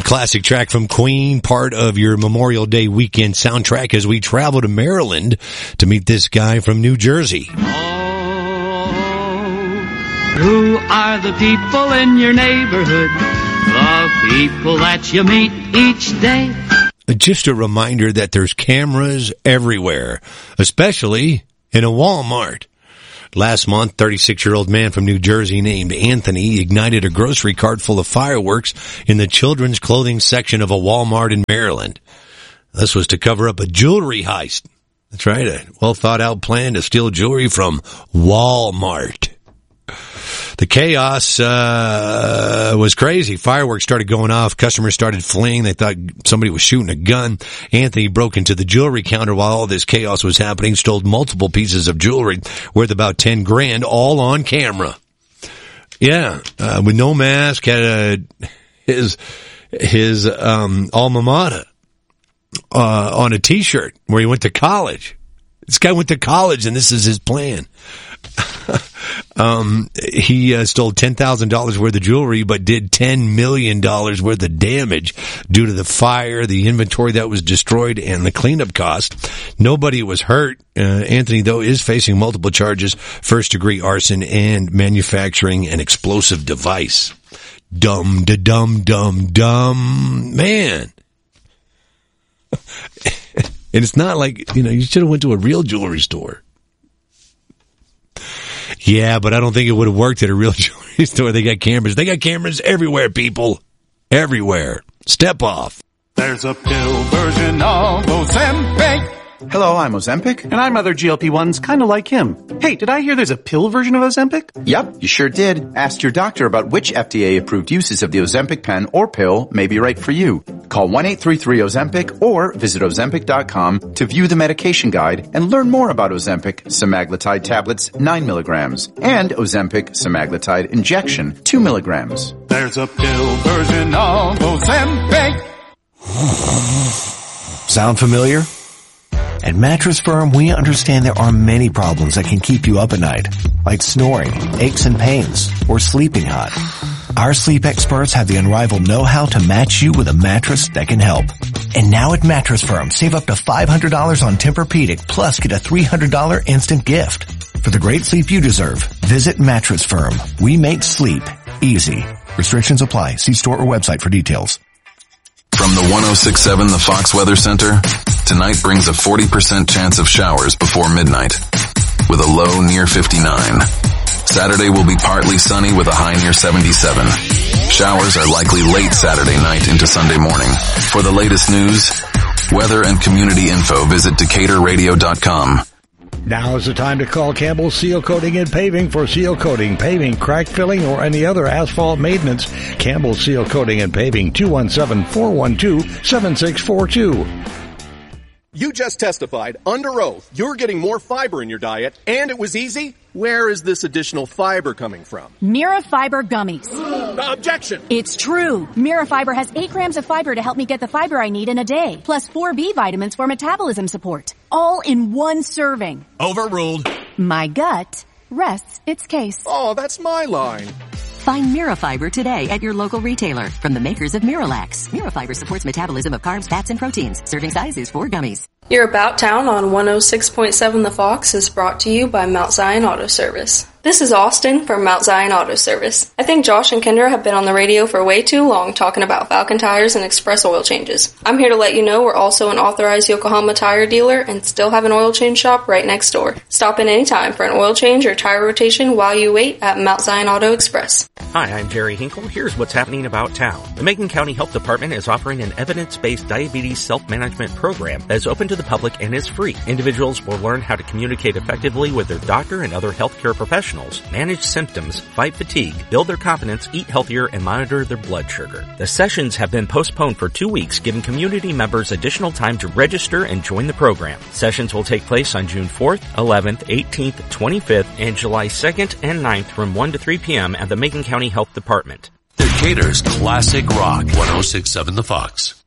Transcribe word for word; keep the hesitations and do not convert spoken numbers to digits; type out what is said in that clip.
Classic track from Queen, part of your Memorial Day weekend soundtrack as we travel to Maryland to meet this guy from New Jersey. Oh, who are the people in your neighborhood? The people that you meet each day. Just a reminder that there's cameras everywhere, especially in a Walmart. Last month, thirty-six-year-old man from New Jersey named Anthony ignited a grocery cart full of fireworks in the children's clothing section of a Walmart in Maryland. This was to cover up a jewelry heist. That's right, a well-thought-out plan to steal jewelry from Walmart. The chaos uh was crazy. Fireworks started going off. Customers started fleeing. They thought somebody was shooting a gun. Anthony broke into the jewelry counter while all this chaos was happening, stole multiple pieces of jewelry worth about ten grand, all on camera. Yeah, uh, with no mask, had a, his his um alma mater uh on a T-shirt where he went to college. This guy went to college, and this is his plan. um, he uh, stole ten thousand dollars worth of jewelry, but did ten million dollars worth of damage due to the fire, the inventory that was destroyed, and the cleanup cost. Nobody was hurt. Uh, Anthony, though, is facing multiple charges, first-degree arson and manufacturing an explosive device. Dumb, da dum, dum, dumb. Man. And it's not like, you know, you should have went to a real jewelry store. Yeah, but I don't think it would have worked at a real jewelry store. They got cameras. They got cameras everywhere, people. Everywhere. Step off. There's a pill version of Ozempic. Hello, I'm Ozempic. And I'm other G L P ones kind of like him. Hey, did I hear there's a pill version of Ozempic? Yep, you sure did. Ask your doctor about which F D A-approved uses of the Ozempic pen or pill may be right for you. Call one eight three three Ozempic or visit Ozempic dot com to view the medication guide and learn more about Ozempic semaglutide tablets nine milligrams and Ozempic semaglutide injection two milligrams. There's a pill version of Ozempic. Sound familiar? At Mattress Firm, we understand there are many problems that can keep you up at night, like snoring, aches and pains, or sleeping hot. Our sleep experts have the unrivaled know-how to match you with a mattress that can help. And now at Mattress Firm, save up to five hundred dollars on Tempur-Pedic, plus get a three hundred dollars instant gift. For the great sleep you deserve, visit Mattress Firm. We make sleep easy. Restrictions apply. See store or website for details. From the one oh six point seven The Fox Weather Center, tonight brings a forty percent chance of showers before midnight, with a low near fifty-nine. Saturday will be partly sunny with a high near seventy-seven. Showers are likely late Saturday night into Sunday morning. For the latest news, weather, and community info, visit Decatur Radio dot com. Now is the time to call Campbell Seal Coating and Paving for seal coating, paving, crack filling, or any other asphalt maintenance. Campbell Seal Coating and Paving, two one seven, four one two, seven six four two. You just testified under oath you're getting more fiber in your diet, and it was easy. Where is this additional fiber coming from? Mira Fiber Gummies. Uh, objection! It's true. Mira Fiber has eight grams of fiber to help me get the fiber I need in a day, plus four B vitamins for metabolism support. All in one serving. Overruled. My gut rests its case. Oh, that's my line. Find Mirafiber today at your local retailer from the makers of Miralax. Mirafiber supports metabolism of carbs, fats, and proteins. Serving size is four gummies. Your About Town on one oh six point seven The Fox is brought to you by Mount Zion Auto Service. This is Austin from Mount Zion Auto Service. I think Josh and Kendra have been on the radio for way too long talking about Falcon tires and express oil changes. I'm here to let you know we're also an authorized Yokohama tire dealer and still have an oil change shop right next door. Stop in anytime for an oil change or tire rotation while you wait at Mount Zion Auto Express. Hi, I'm Jerry Hinkle. Here's what's happening about town. The Macon County Health Department is offering an evidence-based diabetes self-management program that is open to the public and is free. Individuals will learn how to communicate effectively with their doctor and other healthcare professionals, manage symptoms, fight fatigue, build their confidence, eat healthier, and monitor their blood sugar. The sessions have been postponed for two weeks, giving community members additional time to register and join the program. Sessions will take place on June fourth, eleventh, eighteenth, twenty-fifth, and July second and ninth from one to three p.m. at the Macon County Health Department. Decatur's Classic Rock, one oh six point seven The Fox.